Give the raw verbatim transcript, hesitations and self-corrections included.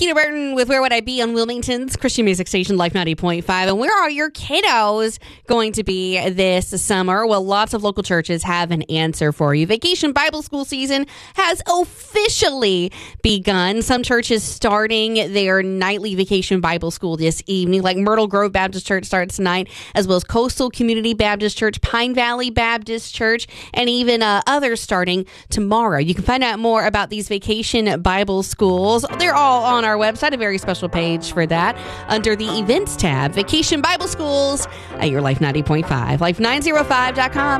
Keita Burton with Where Would I Be on Wilmington's Christian music station, Life ninety point five. And where are your kiddos going to be this summer? Well, lots of local churches have an answer for you. Vacation Bible School season has officially begun. Some churches starting their nightly Vacation Bible School this evening, like Myrtle Grove Baptist Church starts tonight, as well as Coastal Community Baptist Church, Pine Valley Baptist Church, and even uh, others starting tomorrow. You can find out more about these Vacation Bible Schools. They're all on our website, a very special page for that, under the Events tab. Vacation Bible Schools at your Life ninety point five, life nine oh five dot com.